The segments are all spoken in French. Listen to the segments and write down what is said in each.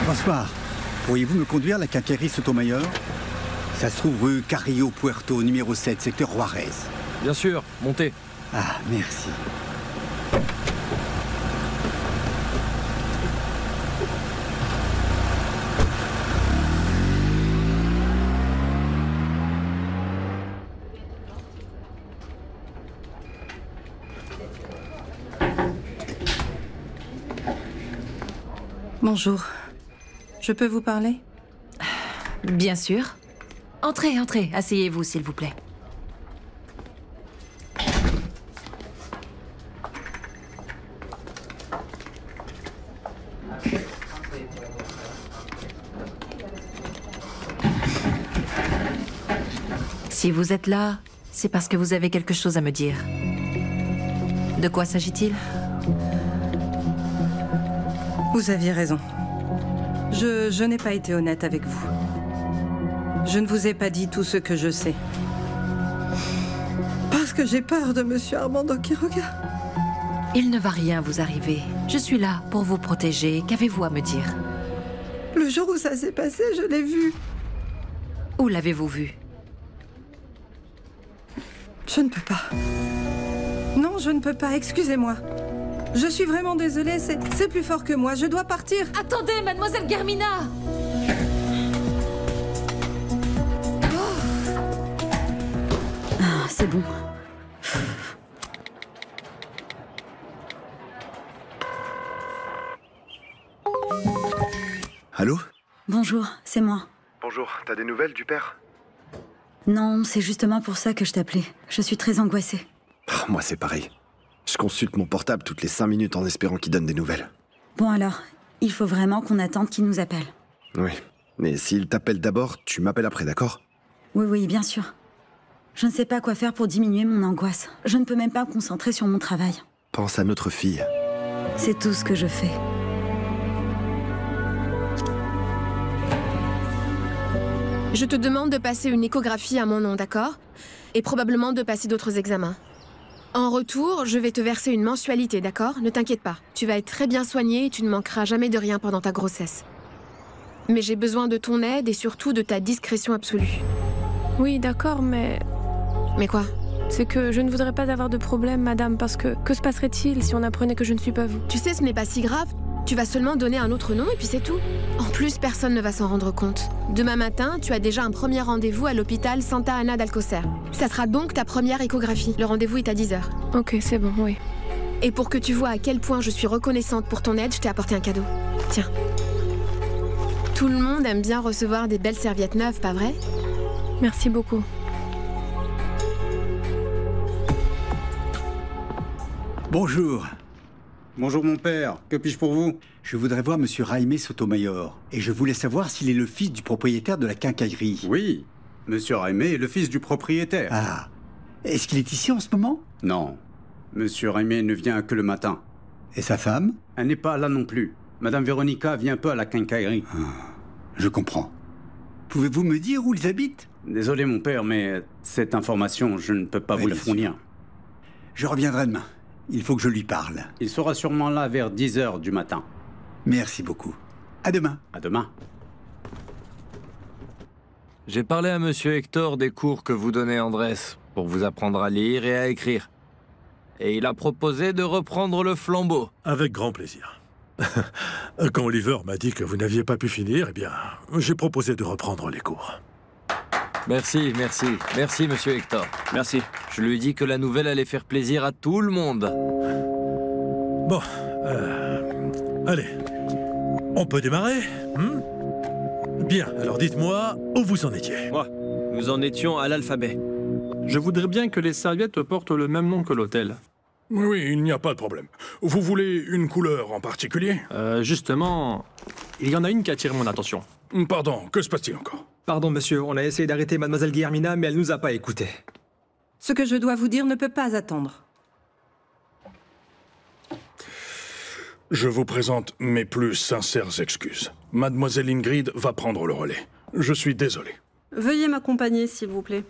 Bonsoir. Pourriez-vous me conduire à la quincaillerie Sotomayor? Ça se trouve rue Carrillo Puerto, numéro 7, secteur Juarez. Bien sûr, montez. Ah, merci. Bonjour. Je peux vous parler? Bien sûr. Entrez, entrez. Asseyez-vous, s'il vous plaît. Si vous êtes là, c'est parce que vous avez quelque chose à me dire. De quoi s'agit-il? Vous aviez raison. Je n'ai pas été honnête avec vous. Je ne vous ai pas dit tout ce que je sais. Parce que j'ai peur de Monsieur Armando Quiroga. Il ne va rien vous arriver. Je suis là pour vous protéger. Qu'avez-vous à me dire? Le jour où ça s'est passé, je l'ai vu. Où l'avez-vous vu? Je ne peux pas. Non, je ne peux pas, excusez-moi. Je suis vraiment désolée, c'est plus fort que moi, je dois partir. Attendez, mademoiselle Guermina! Ah, c'est bon. Allô? Bonjour, c'est moi. Bonjour, t'as des nouvelles du père? Non, c'est justement pour ça que je t'appelais. Je suis très angoissée. Moi, c'est pareil. Je consulte mon portable toutes les 5 minutes en espérant qu'il donne des nouvelles. Bon alors, il faut vraiment qu'on attende qu'il nous appelle. Oui, mais s'il t'appelle d'abord, tu m'appelles après, d'accord? Oui, oui, bien sûr. Je ne sais pas quoi faire pour diminuer mon angoisse. Je ne peux même pas me concentrer sur mon travail. Pense à notre fille. C'est tout ce que je fais. Je te demande de passer une échographie à mon nom, d'accord? Et probablement de passer d'autres examens. En retour, je vais te verser une mensualité, d'accord? Ne t'inquiète pas. Tu vas être très bien soignée et tu ne manqueras jamais de rien pendant ta grossesse. Mais j'ai besoin de ton aide et surtout de ta discrétion absolue. Oui, d'accord, mais... Mais quoi? C'est que je ne voudrais pas avoir de problème, madame, parce que se passerait-il si on apprenait que je ne suis pas vous? Tu sais, ce n'est pas si grave. Tu vas seulement donner un autre nom et puis c'est tout. En plus, personne ne va s'en rendre compte. Demain matin, tu as déjà un premier rendez-vous à l'hôpital Santa Ana d'Alcocer. Ça sera donc ta première échographie. Le rendez-vous est à 10h. Ok, c'est bon, oui. Et pour que tu vois à quel point je suis reconnaissante pour ton aide, je t'ai apporté un cadeau. Tiens. Tout le monde aime bien recevoir des belles serviettes neuves, pas vrai? Merci beaucoup. Bonjour. Bonjour mon père, que puis-je pour vous? Je voudrais voir Monsieur Jaime Sotomayor. Et je voulais savoir s'il est le fils du propriétaire de la quincaillerie. Oui, Monsieur Jaime est le fils du propriétaire. Ah. Est-ce qu'il est ici en ce moment? Non, Monsieur Jaime ne vient que le matin. Et sa femme? Elle n'est pas là non plus. Madame Véronica vient peu à la quincaillerie. Je comprends. Pouvez-vous me dire où ils habitent? Désolé mon père, mais cette information, je ne peux pas vous la fournir. Je reviendrai demain. Il faut que je lui parle. Il sera sûrement là vers 10h du matin. Merci beaucoup. À demain. À demain. J'ai parlé à Monsieur Hector des cours que vous donnez, Andrés, pour vous apprendre à lire et à écrire. Et il a proposé de reprendre le flambeau. Avec grand plaisir. Quand Oliver m'a dit que vous n'aviez pas pu finir, eh bien, j'ai proposé de reprendre les cours. Merci, merci. Merci, Monsieur Hector. Merci. Je lui ai dit que la nouvelle allait faire plaisir à tout le monde. Bon, allez. On peut démarrer, Bien, alors dites-moi où vous en étiez. Nous en étions à l'alphabet. Je voudrais bien que les serviettes portent le même nom que l'hôtel. Oui, il n'y a pas de problème. Vous voulez une couleur en particulier? Justement, il y en a une qui attire mon attention. Pardon, que se passe-t-il encore? Pardon, monsieur, on a essayé d'arrêter mademoiselle Guillermina, mais elle nous a pas écoutés. Ce que je dois vous dire ne peut pas attendre. Je vous présente mes plus sincères excuses. Mademoiselle Ingrid va prendre le relais. Je suis désolé. Veuillez m'accompagner, s'il vous plaît.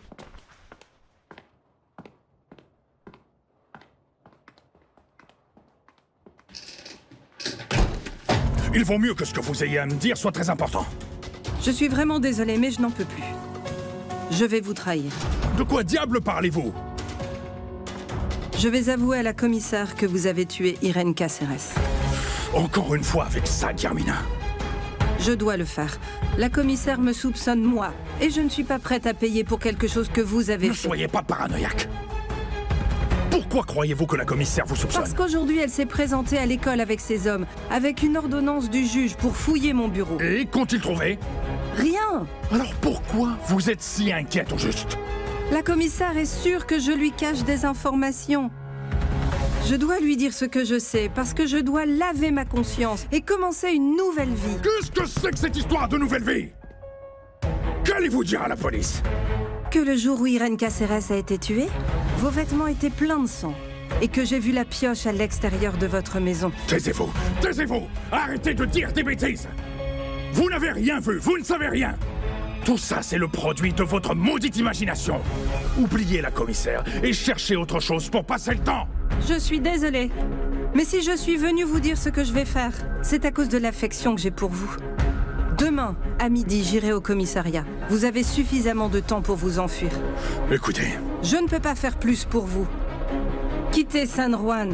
Il vaut mieux que ce que vous ayez à me dire soit très important. Je suis vraiment désolée, mais je n'en peux plus. Je vais vous trahir. De quoi diable parlez-vous? Je vais avouer à la commissaire que vous avez tué Irene Caceres. Encore une fois avec ça, Guillermina. Je dois le faire. La commissaire me soupçonne, moi, et je ne suis pas prête à payer pour quelque chose que vous avez fait. Ne soyez pas paranoïaque. Pourquoi croyez-vous que la commissaire vous soupçonne? Parce qu'aujourd'hui, elle s'est présentée à l'école avec ses hommes, avec une ordonnance du juge pour fouiller mon bureau. Et qu'ont-ils trouvé? Rien. Alors pourquoi vous êtes si inquiète au juste? La commissaire est sûre que je lui cache des informations. Je dois lui dire ce que je sais, parce que je dois laver ma conscience et commencer une nouvelle vie. Qu'est-ce que c'est que cette histoire de nouvelle vie? Qu'allez-vous dire à la police? Que le jour où Irene Caceres a été tuée, vos vêtements étaient pleins de sang. Et que j'ai vu la pioche à l'extérieur de votre maison. Taisez-vous! Taisez-vous! Arrêtez de dire des bêtises! Vous n'avez rien vu, vous ne savez rien! Tout ça, c'est le produit de votre maudite imagination! Oubliez la commissaire et cherchez autre chose pour passer le temps! Je suis désolée. Mais si je suis venue vous dire ce que je vais faire, c'est à cause de l'affection que j'ai pour vous. Demain, à midi, j'irai au commissariat. Vous avez suffisamment de temps pour vous enfuir. Écoutez... Je ne peux pas faire plus pour vous. Quittez San Juan,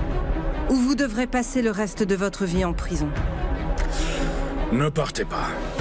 où vous devrez passer le reste de votre vie en prison. Ne partez pas.